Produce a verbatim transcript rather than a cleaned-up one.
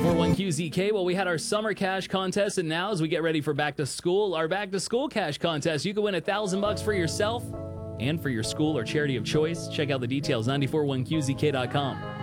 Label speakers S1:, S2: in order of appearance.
S1: ninety-four point one Q Z K. Well, we had our summer cash contest, and now as we get ready for back to school, our back to school cash contest, you can win a thousand bucks for yourself and for your school or charity of choice. Check out the details, ninety-four point one Q Z K dot com.